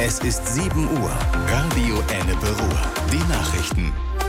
Es ist 7 Uhr. Radio Ennepe Ruhr. Die Nachrichten.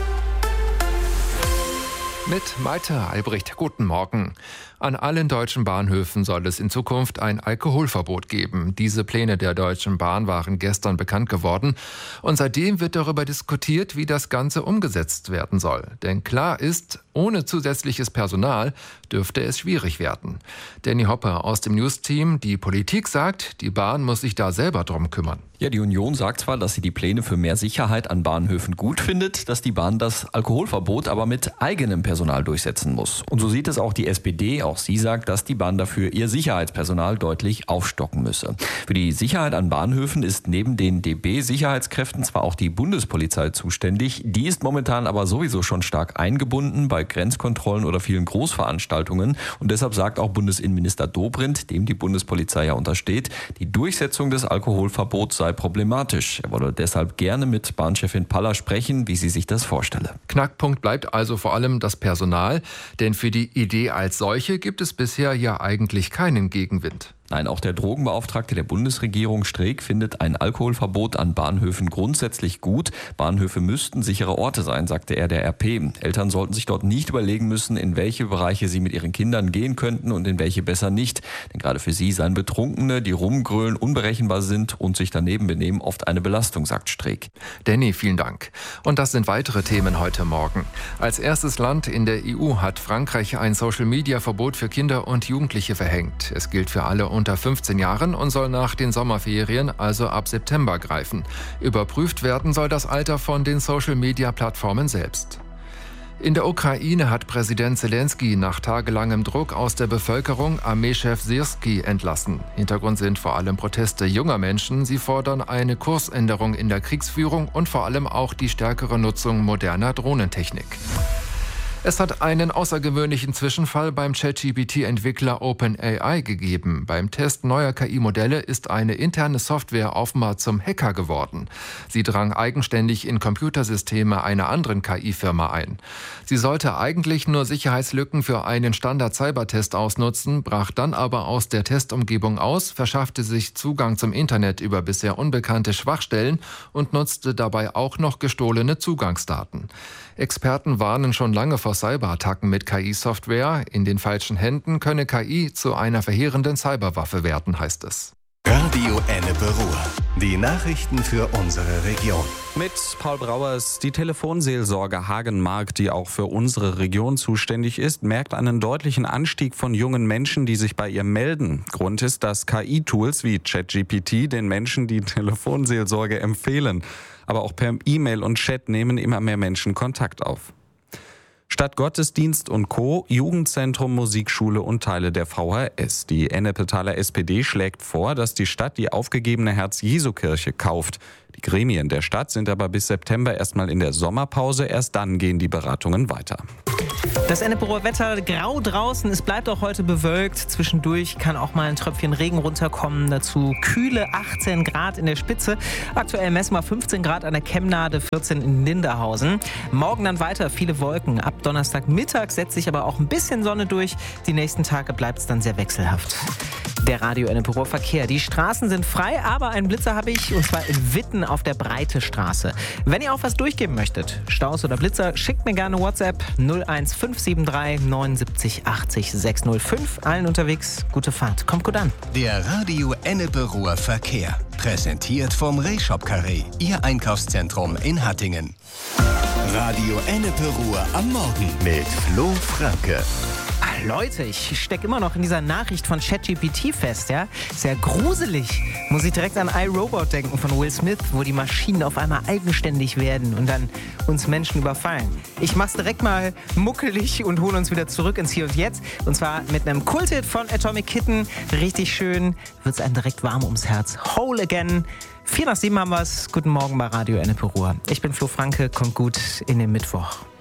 Mit Malte Albrecht. Guten Morgen. An allen deutschen Bahnhöfen soll es in Zukunft ein Alkoholverbot geben. Diese Pläne der Deutschen Bahn waren gestern bekannt geworden. Und seitdem wird darüber diskutiert, wie das Ganze umgesetzt werden soll. Denn klar ist, ohne zusätzliches Personal dürfte es schwierig werden. Danny Hopper aus dem News-Team. Die Politik sagt, die Bahn muss sich da selber drum kümmern. Ja, die Union sagt zwar, dass sie die Pläne für mehr Sicherheit an Bahnhöfen gut findet, dass die Bahn das Alkoholverbot aber mit eigenem Personal durchsetzen muss. Und so sieht es auch die SPD. Auch sie sagt, dass die Bahn dafür ihr Sicherheitspersonal deutlich aufstocken müsse. Für die Sicherheit an Bahnhöfen ist neben den DB-Sicherheitskräften zwar auch die Bundespolizei zuständig. Die ist momentan aber sowieso schon stark eingebunden bei Grenzkontrollen oder vielen Großveranstaltungen. Und deshalb sagt auch Bundesinnenminister Dobrindt, dem die Bundespolizei ja untersteht, die Durchsetzung des Alkoholverbots sei problematisch. Er wolle deshalb gerne mit Bahnchefin Paller sprechen, wie sie sich das vorstelle. Knackpunkt bleibt also vor allem das Personal, denn für die Idee als solche gibt es bisher ja eigentlich keinen Gegenwind. Nein, auch der Drogenbeauftragte der Bundesregierung Streeck findet ein Alkoholverbot an Bahnhöfen grundsätzlich gut. Bahnhöfe müssten sichere Orte sein, sagte er der RP. Eltern sollten sich dort nicht überlegen müssen, in welche Bereiche sie mit ihren Kindern gehen könnten und in welche besser nicht. Denn gerade für sie seien Betrunkene, die rumgrölen, unberechenbar sind und sich daneben benehmen, oft eine Belastung, sagt Streeck. Danny, vielen Dank. Und das sind weitere Themen heute Morgen. Als erstes Land in der EU hat Frankreich ein Social-Media-Verbot für Kinder und Jugendliche verhängt. Es gilt für alle unter 15 Jahren und soll nach den Sommerferien, also ab September, greifen. Überprüft werden soll das Alter von den Social-Media-Plattformen selbst. In der Ukraine hat Präsident Zelensky nach tagelangem Druck aus der Bevölkerung Armeechef Syrski entlassen. Hintergrund sind vor allem Proteste junger Menschen. Sie fordern eine Kursänderung in der Kriegsführung und vor allem auch die stärkere Nutzung moderner Drohnentechnik. Es hat einen außergewöhnlichen Zwischenfall beim ChatGPT-Entwickler OpenAI gegeben. Beim Test neuer KI-Modelle ist eine interne Software offenbar zum Hacker geworden. Sie drang eigenständig in Computersysteme einer anderen KI-Firma ein. Sie sollte eigentlich nur Sicherheitslücken für einen Standard-Cybertest ausnutzen, brach dann aber aus der Testumgebung aus, verschaffte sich Zugang zum Internet über bisher unbekannte Schwachstellen und nutzte dabei auch noch gestohlene Zugangsdaten. Experten warnen schon lange vor Cyberattacken mit KI-Software. In den falschen Händen könne KI zu einer verheerenden Cyberwaffe werden, heißt es. Radio Ennepe Ruhr. Die Nachrichten für unsere Region. Mit Paul Brauers. Die Telefonseelsorge Hagenmark, die auch für unsere Region zuständig ist, merkt einen deutlichen Anstieg von jungen Menschen, die sich bei ihr melden. Grund ist, dass KI-Tools wie ChatGPT den Menschen die Telefonseelsorge empfehlen. Aber auch per E-Mail und Chat nehmen immer mehr Menschen Kontakt auf. Statt Gottesdienst und Co., Jugendzentrum, Musikschule und Teile der VHS. Die Ennepetaler SPD schlägt vor, dass die Stadt die aufgegebene Herz-Jesu-Kirche kauft. Die Gremien der Stadt sind aber bis September erstmal in der Sommerpause. Erst dann gehen die Beratungen weiter. Das Ennepeer Wetter grau draußen, es bleibt auch heute bewölkt. Zwischendurch kann auch mal ein Tröpfchen Regen runterkommen. Dazu kühle 18 Grad in der Spitze. Aktuell messen wir 15 Grad an der Kemnade, 14 in Linderhausen. Morgen dann weiter viele Wolken. Ab Donnerstagmittag setzt sich aber auch ein bisschen Sonne durch. Die nächsten Tage bleibt es dann sehr wechselhaft. Der Radio Ennepeer Verkehr. Die Straßen sind frei, aber einen Blitzer habe ich, und zwar in Witten auf der Breite Straße. Wenn ihr auch was durchgeben möchtet, Staus oder Blitzer, schickt mir gerne WhatsApp 01573 79 80 605. Allen unterwegs, gute Fahrt. Kommt gut an. Der Radio Ennepe Verkehr. Präsentiert vom Rehshop Carré, Ihr Einkaufszentrum in Hattingen. Radio Ennepe am Morgen mit Flo Franke. Leute, ich stecke immer noch in dieser Nachricht von ChatGPT fest, ja? Sehr gruselig. Muss ich direkt an iRobot denken von Will Smith, wo die Maschinen auf einmal eigenständig werden und dann uns Menschen überfallen. Ich mach's direkt mal muckelig und hole uns wieder zurück ins Hier und Jetzt. Und zwar mit einem Kulthit von Atomic Kitten. Richtig schön, wird's einem direkt warm ums Herz. Whole Again. 6:45 haben wir's. Guten Morgen bei Radio Ennepe Ruhr. Ich bin Flo Franke, kommt gut in den Mittwoch.